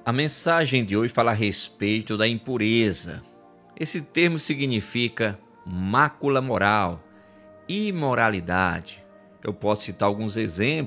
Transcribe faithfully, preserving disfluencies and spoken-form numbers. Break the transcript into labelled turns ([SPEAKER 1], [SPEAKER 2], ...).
[SPEAKER 1] A mensagem de hoje fala a respeito da impureza. Esse termo significa mácula moral, imoralidade. Eu posso citar alguns exemplos